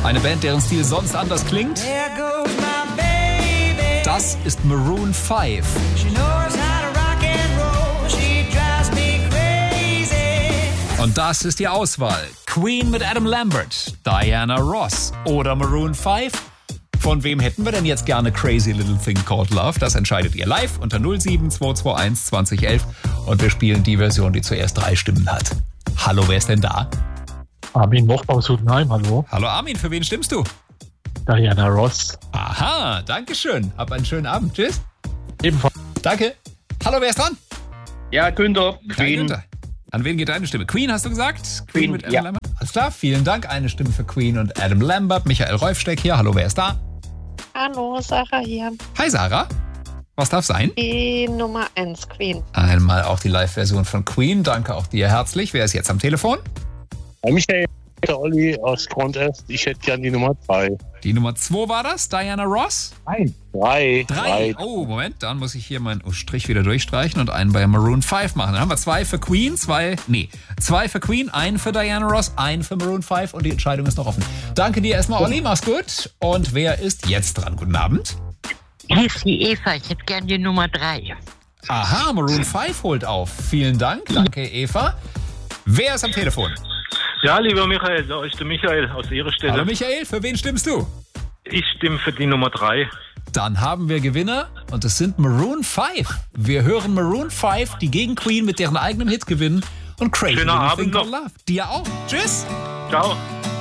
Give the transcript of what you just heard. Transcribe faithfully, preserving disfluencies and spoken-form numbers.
Eine Band, deren Stil sonst anders klingt. Das ist Maroon fünf. Und das ist die Auswahl. Queen mit Adam Lambert, Diana Ross oder Maroon fünf. Von wem hätten wir denn jetzt gerne Crazy Little Thing Called Love? Das entscheidet ihr live unter null sieben zwei zwei eins zwanzig elf. Und wir spielen die Version, die zuerst drei Stimmen hat. Hallo, wer ist denn da? Armin Moch aus Hudenheim, hallo. Hallo Armin, für wen stimmst du? Diana Ross. Aha, danke schön. Hab einen schönen Abend. Tschüss. Ebenfalls. Danke. Hallo, wer ist dran? Ja, Günther. Queen. Günther. An wen geht deine Stimme? Queen, hast du gesagt? Queen, Queen mit Adam ja. Lambert. Alles klar, vielen Dank. Eine Stimme für Queen und Adam Lambert. Michael Reufsteck hier. Hallo, wer ist da? Hallo, Sarah hier. Hi, Sarah. Was darf sein? Die Nummer eins, Queen. Einmal auch die Live-Version von Queen. Danke auch dir herzlich. Wer ist jetzt am Telefon? Hi, Michael. Der Olli aus Contest. Ich hätte gern die Nummer zwei. Die Nummer zwei war das? Diana Ross? Nein. Drei. Drei. Oh, Moment. Dann muss ich hier meinen Strich wieder durchstreichen und einen bei Maroon fünf machen. Dann haben wir zwei für Queen, zwei, nee, zwei für Queen, einen für Diana Ross, einen für Maroon fünf und die Entscheidung ist noch offen. Danke dir erstmal, Olli. Mach's gut. Und wer ist jetzt dran? Guten Abend. Hier ist die Eva. Ich hätte gern die Nummer drei. Aha, Maroon fünf holt auf. Vielen Dank. Danke, Eva. Wer ist am Telefon? Ja, lieber Michael, da ist der Michael aus Ihrer Stelle. Hallo Michael, für wen stimmst du? Ich stimme für die Nummer drei. Dann haben wir Gewinner und es sind Maroon fünf. Wir hören Maroon fünf, die gegen Queen mit deren eigenem Hit gewinnen und Crazy Schöner Little Abend Thing noch. Called Love. Dir auch. Tschüss. Ciao.